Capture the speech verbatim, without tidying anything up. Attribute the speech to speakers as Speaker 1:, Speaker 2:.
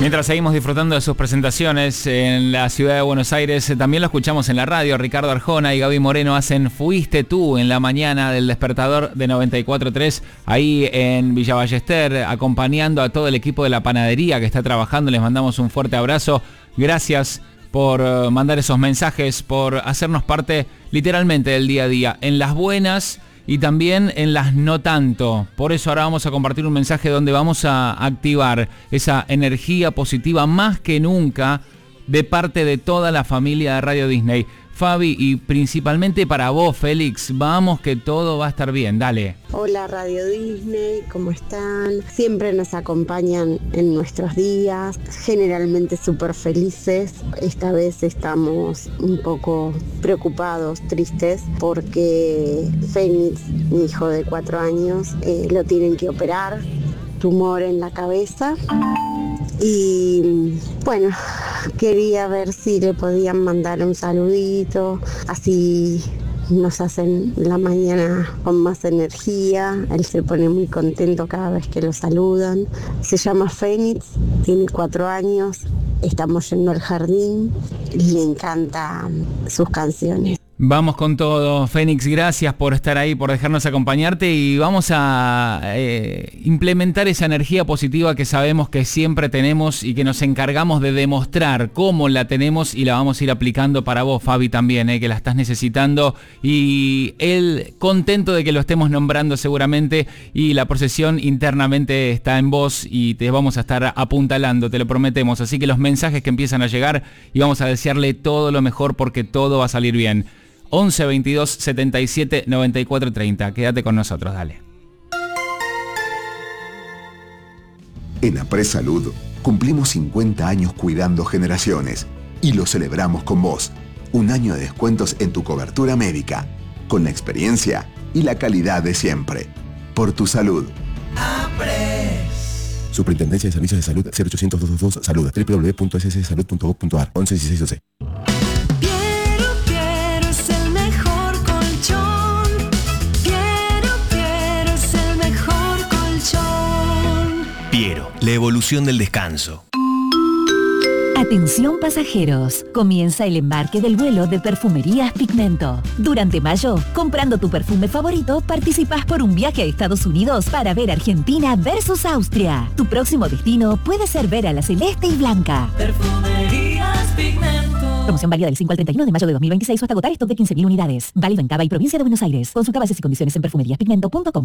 Speaker 1: Mientras seguimos disfrutando de sus presentaciones en la ciudad de Buenos Aires, también lo escuchamos en la radio. Ricardo Arjona y Gaby Moreno hacen Fuiste Tú en la mañana del Despertador de noventa y cuatro punto tres, ahí en Villa Ballester, acompañando a todo el equipo de la panadería que está trabajando. Les mandamos un fuerte abrazo. Gracias por mandar esos mensajes, por hacernos parte literalmente del día a día, en las buenas y también en las no tanto. Por eso ahora vamos a compartir un mensaje donde vamos a activar esa energía positiva más que nunca de parte de toda la familia de Radio Disney. Fabi, y principalmente para vos, Félix, vamos que todo va a estar bien, dale.
Speaker 2: Hola Radio Disney, ¿cómo están? Siempre nos acompañan en nuestros días, generalmente súper felices. Esta vez estamos un poco preocupados, tristes, porque Fénix, mi hijo de cuatro años, eh, lo tienen que operar, tumor en la cabeza. Y bueno, quería ver si le podían mandar un saludito, así nos hacen la mañana con más energía. Él se pone muy contento cada vez que lo saludan. Se llama Fénix, tiene cuatro años, estamos yendo al jardín y le encantan sus canciones.
Speaker 1: Vamos con todo, Fénix, gracias por estar ahí, por dejarnos acompañarte, y vamos a eh, implementar esa energía positiva que sabemos que siempre tenemos y que nos encargamos de demostrar cómo la tenemos, y la vamos a ir aplicando para vos, Fabi, también, eh, que la estás necesitando, y él contento de que lo estemos nombrando seguramente, y la procesión internamente está en vos y te vamos a estar apuntalando, te lo prometemos. Así que los mensajes que empiezan a llegar, y vamos a desearle todo lo mejor porque todo va a salir bien. once veintidós setenta y siete noventa y cuatro treinta. Quédate con nosotros, dale.
Speaker 3: En Apres Salud cumplimos cincuenta años cuidando generaciones y lo celebramos con vos. Un año de descuentos en tu cobertura médica, con la experiencia y la calidad de siempre. Por tu salud. Apres.
Speaker 4: Superintendencia de Servicios de Salud cero ochocientos, doscientos veintidós Salud. doble u doble u doble u punto s s salud punto gov punto a r once dieciséis doce.
Speaker 5: Piero, la evolución del descanso.
Speaker 6: Atención pasajeros, comienza el embarque del vuelo de Perfumerías Pigmento. Durante mayo, comprando tu perfume favorito, participas por un viaje a Estados Unidos para ver Argentina versus Austria. Tu próximo destino puede ser ver a la celeste y blanca.
Speaker 7: Perfumerías Pigmento.
Speaker 6: Promoción válida del cinco al treinta y uno de mayo de dos mil veintiséis o hasta agotar stock de quince mil unidades. Válido en Cava y provincia de Buenos Aires. Consulta bases y condiciones en perfumerías pigmento punto com.